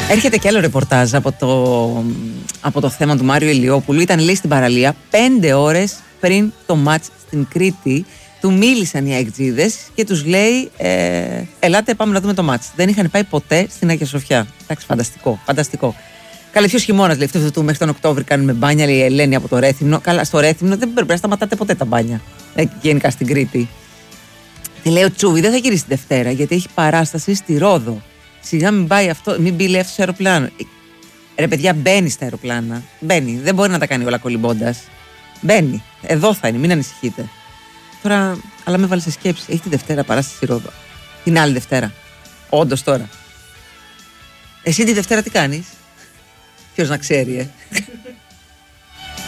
Έρχεται και άλλο ρεπορτάζ από το θέμα του Μάριου Ηλιόπουλου. Ήταν, λέει, στην παραλία 5 ώρες πριν το μάτς στην Κρήτη. Του μίλησαν οι αεκτζίδες και τους λέει ελάτε πάμε να δούμε το μάτς. Δεν είχαν πάει ποτέ στην Αγία Σοφιά. Εντάξει, φανταστικό. Καλά, ποιος χειμώνας, λέει, αυτό μέχρι τον Οκτώβρη κάνουμε μπάνια, λέει η Ελένη από το Ρέθυμνο. Καλά, στο Ρέθυμνο δεν πρέπει να σταματάτε ποτέ τα μπάνια. Γενικά στην Κρήτη. Τη λέει ο Τσούβι, δεν θα γυρίσει τη Δευτέρα γιατί έχει παράσταση στη Ρόδο. Σιγά μην πάει αυτό, μην μπει, λέει, αυτό στο αεροπλάνο. Ρε παιδιά, μπαίνει στα αεροπλάνα. Μπαίνει, δεν μπορεί να τα κάνει όλα κολυμπώντας. Μπαίνει, εδώ θα είναι, μην ανησυχείτε. Τώρα, αλλά με βάλει σε σκέψη. Έχει τη Δευτέρα παράσταση στη Ρόδο. Την άλλη Δευτέρα. Όντως τώρα. Εσύ τη Δευτέρα τι κάνεις? Ποιος να ξέρει,